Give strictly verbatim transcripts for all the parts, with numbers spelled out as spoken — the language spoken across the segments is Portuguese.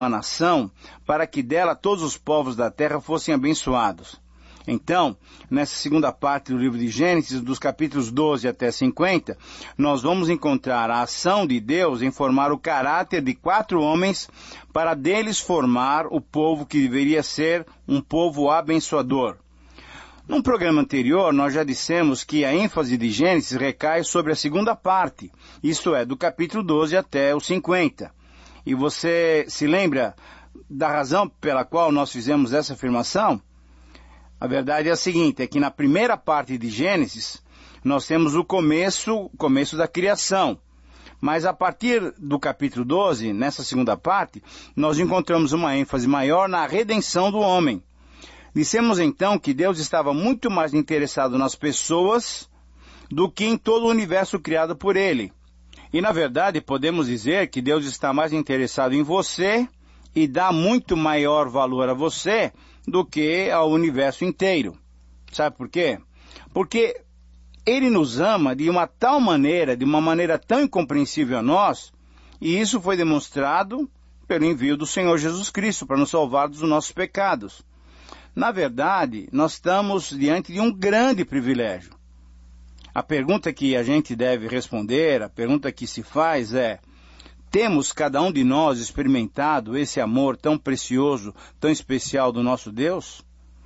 uma nação para que dela todos os povos da terra fossem abençoados. Então, nessa segunda parte do livro de Gênesis, dos capítulos doze até cinquenta, nós vamos encontrar a ação de Deus em formar o caráter de quatro homens para deles formar o povo que deveria ser um povo abençoador. Num programa anterior, nós já dissemos que a ênfase de Gênesis recai sobre a segunda parte, isto é, do capítulo doze até o cinquenta. E você se lembra da razão pela qual nós fizemos essa afirmação? A verdade é a seguinte, é que na primeira parte de Gênesis, nós temos o começo, o começo da criação. Mas a partir do capítulo doze, nessa segunda parte, nós encontramos uma ênfase maior na redenção do homem. Dissemos então que Deus estava muito mais interessado nas pessoas do que em todo o universo criado por Ele. E na verdade podemos dizer que Deus está mais interessado em você e dá muito maior valor a você do que ao universo inteiro. Sabe por quê? Porque Ele nos ama de uma tal maneira, de uma maneira tão incompreensível a nós, e isso foi demonstrado pelo envio do Senhor Jesus Cristo para nos salvar dos nossos pecados. Na verdade, nós estamos diante de um grande privilégio. A pergunta que a gente deve responder, a pergunta que se faz é: temos cada um de nós experimentado esse amor tão precioso, tão especial do nosso Deus?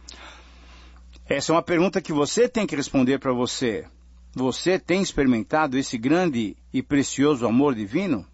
Essa é uma pergunta que você tem que responder para você. Você tem experimentado esse grande e precioso amor divino?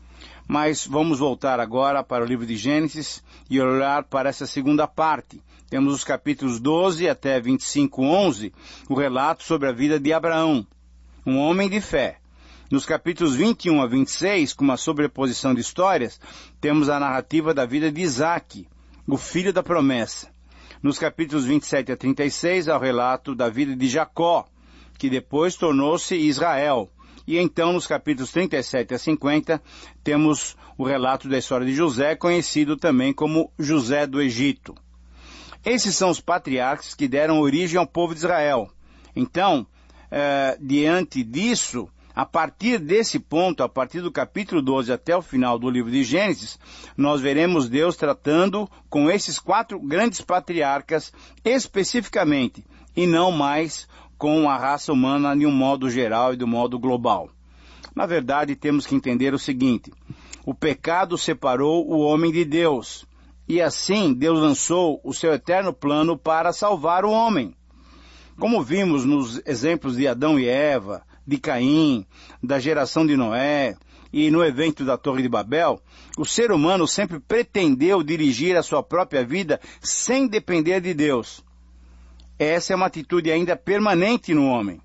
Mas vamos voltar agora para o livro de Gênesis e olhar para essa segunda parte. Temos os capítulos doze até vinte e cinco, onze, o relato sobre a vida de Abraão, um homem de fé. Nos capítulos vinte e um a vinte e seis, com uma sobreposição de histórias, temos a narrativa da vida de Isaque, o filho da promessa. Nos capítulos vinte e sete a trinta e seis, há o relato da vida de Jacó, que depois tornou-se Israel. E então, nos capítulos trinta e sete a cinquenta, temos o relato da história de José, conhecido também como José do Egito. Esses são os patriarcas que deram origem ao povo de Israel. Então, eh, diante disso, a partir desse ponto, a partir do capítulo doze até o final do livro de Gênesis, nós veremos Deus tratando com esses quatro grandes patriarcas especificamente, e não mais com a raça humana de um modo geral e de um modo global. Na verdade, temos que entender o seguinte: o pecado separou o homem de Deus, e assim Deus lançou o seu eterno plano para salvar o homem. Como vimos nos exemplos de Adão e Eva, de Caim, da geração de Noé e no evento da Torre de Babel, o ser humano sempre pretendeu dirigir a sua própria vida sem depender de Deus. Essa é uma atitude ainda permanente no homem.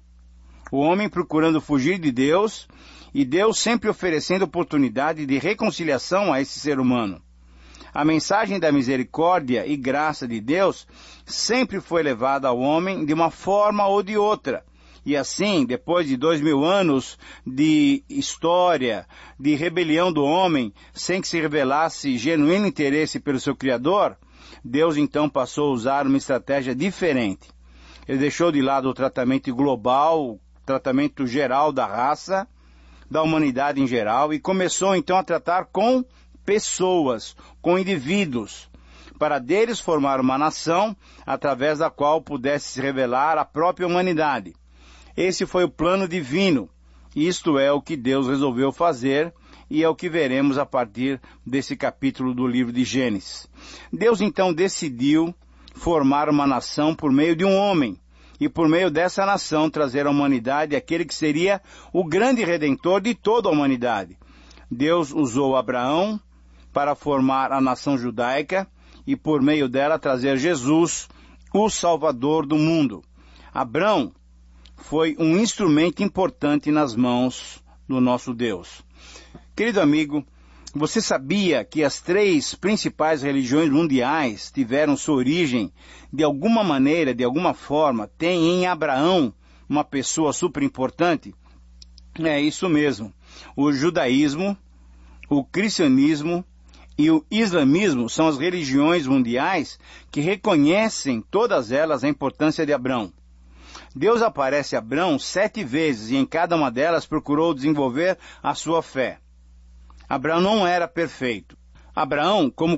O homem procurando fugir de Deus e Deus sempre oferecendo oportunidade de reconciliação a esse ser humano. A mensagem da misericórdia e graça de Deus sempre foi levada ao homem de uma forma ou de outra. E assim, depois de dois mil anos de história, de rebelião do homem, sem que se revelasse genuíno interesse pelo seu Criador, Deus então passou a usar uma estratégia diferente. Ele deixou de lado o tratamento global, o tratamento geral da raça, da humanidade em geral, e começou então a tratar com pessoas, com indivíduos, para deles formar uma nação através da qual pudesse se revelar a própria humanidade. Esse foi o plano divino. Isto é o que Deus resolveu fazer e é o que veremos a partir desse capítulo do livro de Gênesis. Deus então decidiu formar uma nação por meio de um homem e por meio dessa nação trazer à humanidade aquele que seria o grande redentor de toda a humanidade. Deus usou Abraão para formar a nação judaica e por meio dela trazer Jesus, o Salvador do mundo. Abraão foi um instrumento importante nas mãos do nosso Deus. Querido amigo, você sabia que as três principais religiões mundiais tiveram sua origem, de alguma maneira, de alguma forma, tem em Abraão uma pessoa super importante? É isso mesmo. O judaísmo, o cristianismo e o islamismo são as religiões mundiais que reconhecem todas elas a importância de Abraão. Deus aparece a Abraão sete vezes e em cada uma delas procurou desenvolver a sua fé. Abraão não era perfeito. Abraão, como